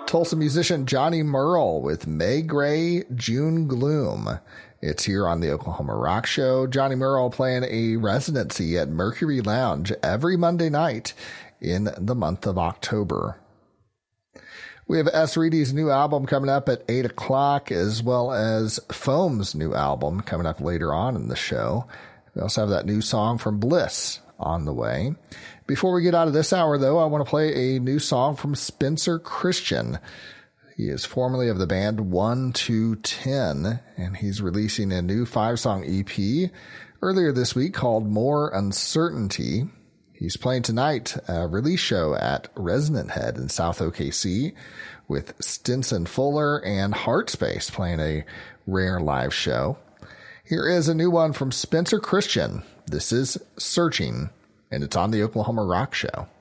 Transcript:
Tulsa musician Johnny Merle with May Gray, June Gloom. It's here on the Oklahoma Rock Show. Johnny Merle playing a residency at Mercury Lounge every Monday night in the month of October. We have S. Reedy's new album coming up at 8 o'clock, as well as Foam's new album coming up later on in the show. We also have that new song from Bliss on the way. Before we get out of this hour, though, I want to play a new song from Spencer Christian. He is formerly of the band 1-2-10, and he's releasing a new 5-song EP earlier this week called More Uncertainty. He's playing tonight a release show at Resonant Head in South OKC with Stinson Fuller and Heartspace playing a rare live show. Here is a new one from Spencer Christian. This is Searching, and it's on the Oklahoma Rock Show.